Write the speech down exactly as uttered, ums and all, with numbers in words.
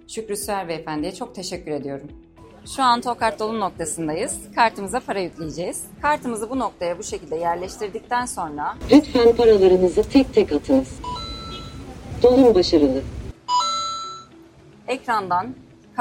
Şükrü Süer Beyefendi'ye çok teşekkür ediyorum. Şu an Tokart dolum noktasındayız. Kartımıza para yükleyeceğiz. Kartımızı bu noktaya bu şekilde yerleştirdikten sonra lütfen paralarınızı tek tek atınız. Dolum başarılı. ekrandan